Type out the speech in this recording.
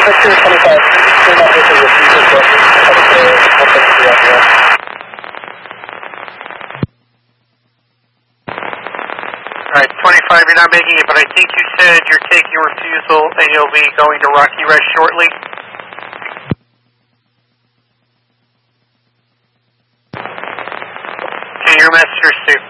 Alright, 25, you're not making it, but I think you said you're taking refusal and you'll be going to Rocky Rest shortly. Okay, your message received.